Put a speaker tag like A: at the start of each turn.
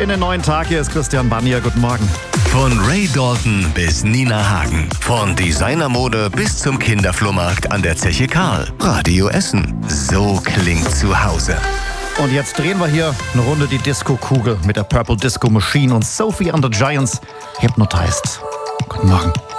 A: in den neuen Tag. Hier ist Christian Bannier. Guten Morgen.
B: Von Ray Dalton bis Nina Hagen. Von Designermode bis zum Kinderflohmarkt an der Zeche Karl. Radio Essen. So klingt zu Hause.
A: Und jetzt drehen wir hier eine Runde die Disco-Kugel mit der Purple Disco Machine und Sophie and the Giants. Hypnotized. Guten Morgen.